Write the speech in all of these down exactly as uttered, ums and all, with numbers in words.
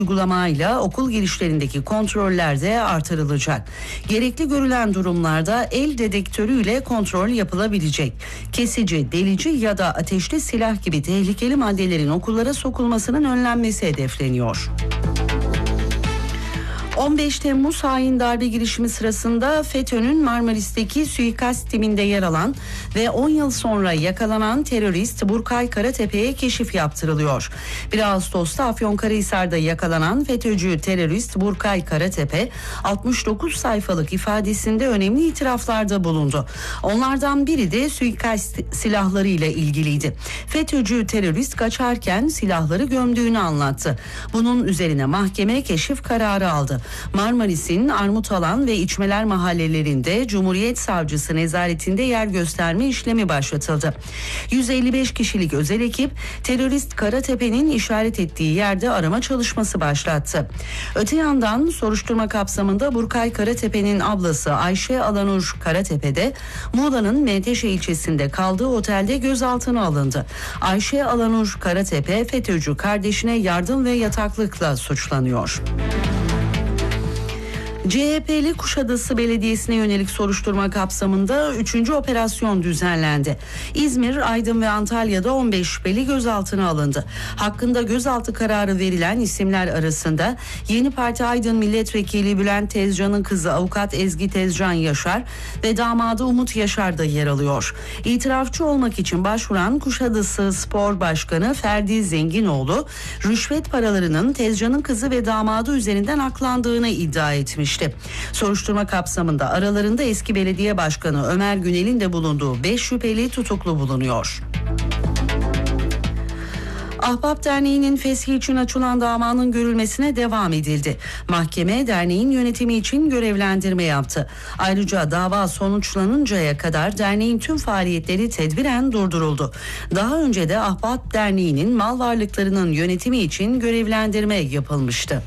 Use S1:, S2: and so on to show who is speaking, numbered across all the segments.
S1: uygulamayla okul girişlerindeki kontroller de artırılacak. Gerekli görülen durumlarda el dedektörüyle kontrol yapılabilecek. Kesici, delici ya da ateşli silah gibi tehlikeli maddelerin okullara sokulmasının önlenmesi hedefleniyor. on beş Temmuz hain darbe girişimi sırasında FETÖ'nün Marmaris'teki suikast timinde yer alan ve on yıl sonra yakalanan terörist Burkay Karatepe'ye keşif yaptırılıyor. bir Ağustos'ta Afyonkarahisar'da yakalanan FETÖ'cü terörist Burkay Karatepe altmış dokuz sayfalık ifadesinde önemli itiraflarda bulundu. Onlardan biri de suikast silahlarıyla ilgiliydi. FETÖ'cü terörist kaçarken silahları gömdüğünü anlattı. Bunun üzerine mahkeme keşif kararı aldı. Marmaris'in Armutalan ve İçmeler mahallelerinde Cumhuriyet Savcısı nezaretinde yer gösterme işlemi başlatıldı. yüz elli beş kişilik özel ekip terörist Karatepe'nin işaret ettiği yerde arama çalışması başlattı. Öte yandan soruşturma kapsamında Burkay Karatepe'nin ablası Ayşe Alanur Karatepe de Muğla'nın Menteşe ilçesinde kaldığı otelde gözaltına alındı. Ayşe Alanur Karatepe FETÖ'cü kardeşine yardım ve yataklıkla suçlanıyor. C H P'li Kuşadası Belediyesi'ne yönelik soruşturma kapsamında üçüncü operasyon düzenlendi. İzmir, Aydın ve Antalya'da on beş şüpheli gözaltına alındı. Hakkında gözaltı kararı verilen isimler arasında Yeni Parti Aydın Milletvekili Bülent Tezcan'ın kızı avukat Ezgi Tezcan Yaşar ve damadı Umut Yaşar da yer alıyor. İtirafçı olmak için başvuran Kuşadası Spor Başkanı Ferdi Zenginoğlu, rüşvet paralarının Tezcan'ın kızı ve damadı üzerinden aklandığını iddia etmiş. Soruşturma kapsamında aralarında eski belediye başkanı Ömer Günel'in de bulunduğu beş şüpheli tutuklu bulunuyor. Ahbap Derneği'nin feshi için açılan davanın görülmesine devam edildi. Mahkeme derneğin yönetimi için görevlendirme yaptı. Ayrıca dava sonuçlanıncaya kadar derneğin tüm faaliyetleri tedbiren durduruldu. Daha önce de Ahbap Derneği'nin mal varlıklarının yönetimi için görevlendirme yapılmıştı.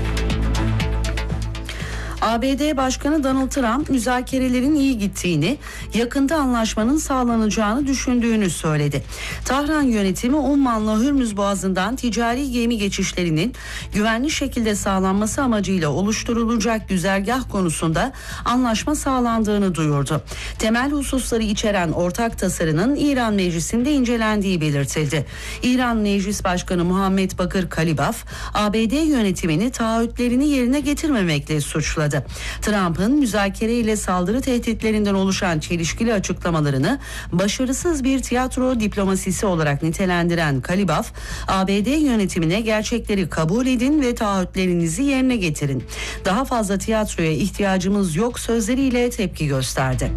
S1: A B D Başkanı Donald Trump müzakerelerin iyi gittiğini, yakında anlaşmanın sağlanacağını düşündüğünü söyledi. Tahran yönetimi Umman'la Hürmüz Boğazı'ndan ticari gemi geçişlerinin güvenli şekilde sağlanması amacıyla oluşturulacak güzergah konusunda anlaşma sağlandığını duyurdu. Temel hususları içeren ortak tasarının İran Meclisi'nde incelendiği belirtildi. İran Meclis Başkanı Muhammed Bakır Kalibaf, A B D yönetimini taahhütlerini yerine getirmemekle suçladı. Trump'ın müzakere ile saldırı tehditlerinden oluşan çelişkili açıklamalarını başarısız bir tiyatro diplomasisi olarak nitelendiren Kalibaf, A B D yönetimine gerçekleri kabul edin ve taahhütlerinizi yerine getirin. Daha fazla tiyatroya ihtiyacımız yok sözleriyle tepki gösterdi.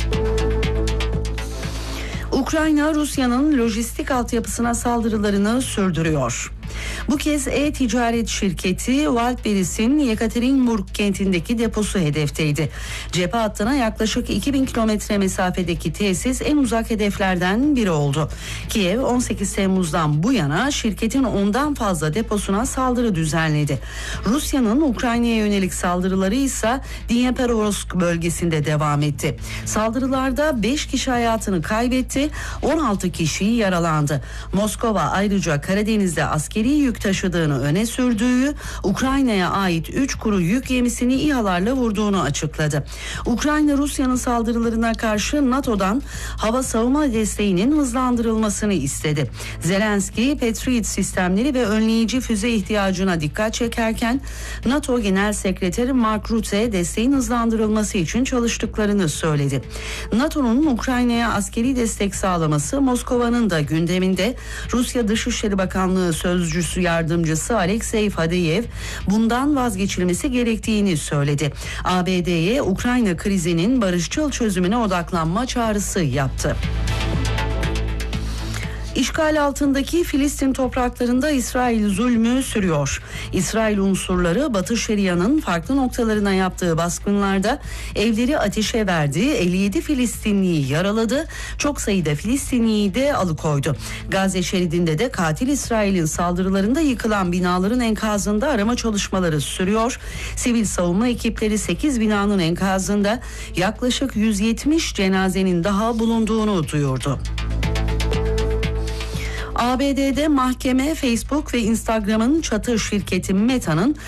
S1: Ukrayna, Rusya'nın lojistik altyapısına saldırılarını sürdürüyor. Bu kez e-ticaret şirketi Wildberries'in Yekaterinburg kentindeki deposu hedefteydi. Cephe hattına yaklaşık iki bin kilometre mesafedeki tesis en uzak hedeflerden biri oldu. Kiev on sekiz Temmuz'dan bu yana şirketin ondan fazla deposuna saldırı düzenledi. Rusya'nın Ukrayna'ya yönelik saldırıları ise Dnipropetrovsk bölgesinde devam etti. Saldırılarda beş kişi hayatını kaybetti, on altı kişi yaralandı. Moskova ayrıca Karadeniz'de askeri yük taşıdığını öne sürdüğü, Ukrayna'ya ait üç kuru yük gemisini İHA'larla vurduğunu açıkladı. Ukrayna, Rusya'nın saldırılarına karşı NATO'dan hava savunma desteğinin hızlandırılmasını istedi. Zelenski, Patriot sistemleri ve önleyici füze ihtiyacına dikkat çekerken, NATO Genel Sekreteri Mark Rutte desteğin hızlandırılması için çalıştıklarını söyledi. NATO'nun Ukrayna'ya askeri destek sağlaması Moskova'nın da gündeminde. Rusya Dışişleri Bakanlığı Sözcüsü Yardımcısı Alexey Fadeyev bundan vazgeçilmesi gerektiğini söyledi. A B D'ye Ukrayna krizinin barışçıl çözümüne odaklanma çağrısı yaptı. İşgal altındaki Filistin topraklarında İsrail zulmü sürüyor. İsrail unsurları Batı Şeria'nın farklı noktalarına yaptığı baskınlarda evleri ateşe verdi, elli yedi Filistinliyi yaraladı, çok sayıda Filistinliyi de alıkoydu. Gazze şeridinde de katil İsrail'in saldırılarında yıkılan binaların enkazında arama çalışmaları sürüyor. Sivil savunma ekipleri sekiz binanın enkazında yaklaşık yüz yetmiş cenazenin daha bulunduğunu duyurdu. A B D'de mahkeme Facebook ve Instagram'ın çatı şirketi Meta'nın